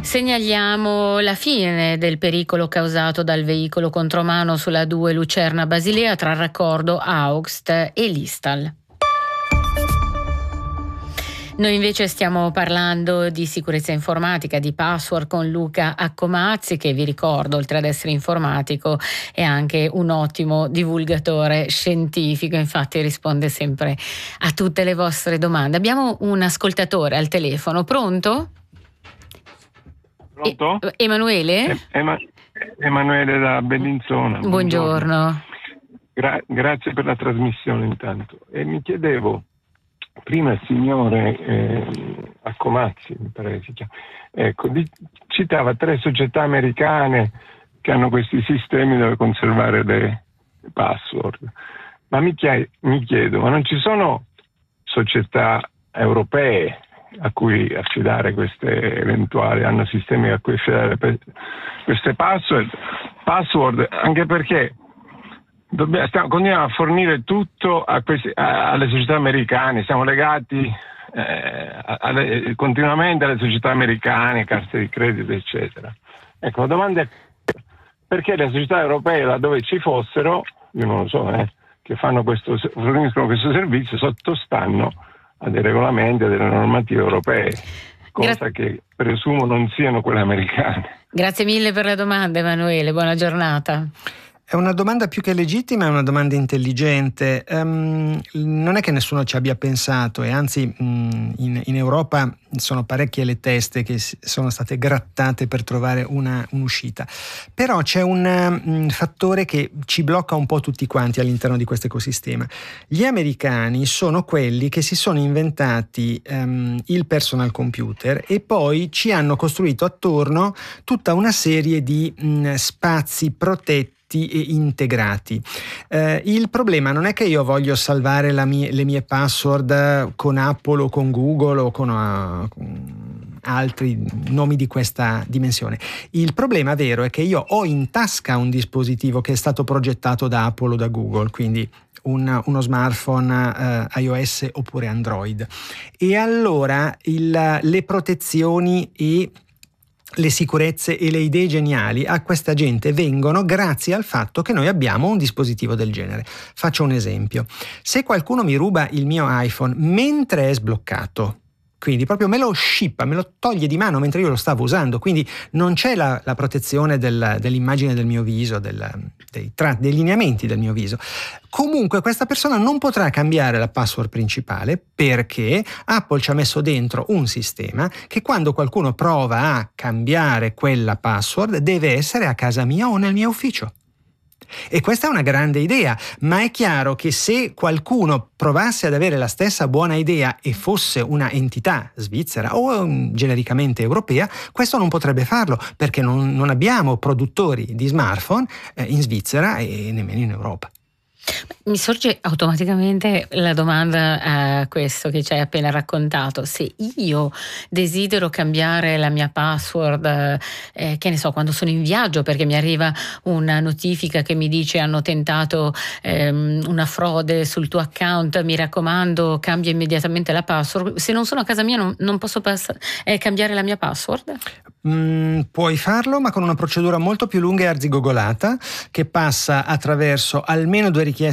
Segnaliamo la fine del pericolo causato dal veicolo contromano sulla 2 Lucerna-Basilea tra il raccordo AUXT e l'Istal. Noi invece stiamo parlando di sicurezza informatica, di password con Luca Accomazzi, che vi ricordo, oltre ad essere informatico, è anche un ottimo divulgatore scientifico, infatti risponde sempre a tutte le vostre domande. Abbiamo un ascoltatore al telefono, pronto? Pronto? Emanuele? Emanuele da Bellinzona. Buongiorno. Grazie per la trasmissione intanto. E mi chiedevo, prima il signore Accomazzi, mi pare che si chiama, citava 3 società americane che hanno questi sistemi dove conservare le password. Ma mi chiedo, ma non ci sono società europee a cui affidare queste eventuali, hanno sistemi a cui affidare queste password, anche perché continuiamo a fornire tutto alle società americane, siamo legati continuamente alle società americane, carte di credito, eccetera. Ecco, la domanda è perché le società europee, laddove ci fossero, io non lo so, che forniscono questo servizio, sottostanno a dei regolamenti, a delle normative europee, cosa che presumo non siano quelle americane. Grazie mille per la domanda, Emanuele, buona giornata. È una domanda più che legittima, è una domanda intelligente. Non è che nessuno ci abbia pensato, e anzi in Europa sono parecchie le teste che sono state grattate per trovare un'uscita. Però c'è un fattore che ci blocca un po' tutti quanti all'interno di questo ecosistema. Gli americani sono quelli che si sono inventati il personal computer e poi ci hanno costruito attorno tutta una serie di spazi protetti e integrati. Il problema non è che io voglio salvare le mie password con Apple o con Google o con altri nomi di questa dimensione. Il problema vero è che io ho in tasca un dispositivo che è stato progettato da Apple o da Google, quindi uno smartphone iOS oppure Android, e allora le protezioni e le sicurezze e le idee geniali a questa gente vengono grazie al fatto che noi abbiamo un dispositivo del genere. Faccio un esempio: se qualcuno mi ruba il mio iPhone mentre è sbloccato, quindi proprio me lo scippa, me lo toglie di mano mentre io lo stavo usando, quindi non c'è la protezione dell'immagine del mio viso, dei lineamenti del mio viso, comunque questa persona non potrà cambiare la password principale, perché Apple ci ha messo dentro un sistema che quando qualcuno prova a cambiare quella password deve essere a casa mia o nel mio ufficio. E questa è una grande idea, ma è chiaro che se qualcuno provasse ad avere la stessa buona idea e fosse una entità svizzera o genericamente europea, questo non potrebbe farlo, perché non abbiamo produttori di smartphone in Svizzera e nemmeno in Europa. Mi sorge automaticamente la domanda a questo che ci hai appena raccontato: se io desidero cambiare la mia password, che ne so, quando sono in viaggio perché mi arriva una notifica che mi dice hanno tentato una frode sul tuo account, mi raccomando cambia immediatamente la password, se non sono a casa mia non posso cambiare la mia password? Puoi farlo, ma con una procedura molto più lunga e arzigogolata, che passa attraverso almeno 2 richieste